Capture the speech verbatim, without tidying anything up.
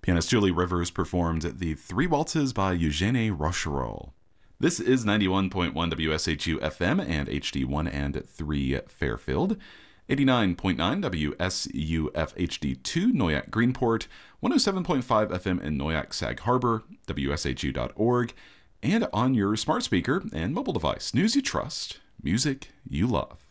Pianist Julie Rivers performed the Three Waltzes by Eugène Rochereau. This is ninety-one point one W S H U F M and H D one and three Fairfield, eighty-nine point nine W S U F H D two Noyac Greenport, one oh seven point five F M in Noyac Sag Harbor, W S H U dot org, and on your smart speaker and mobile device. News you trust, music you love.